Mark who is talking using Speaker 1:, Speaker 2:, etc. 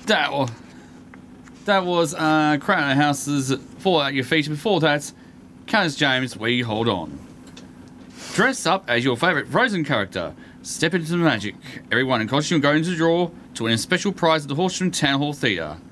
Speaker 1: That was Crown House's Fall Out Your Feet. Before that, Candace James, We Hold On. Dress up as your favourite Frozen character. Step into the magic. Everyone in costume go into the draw to win a special prize at the Horsham Town Hall Theatre.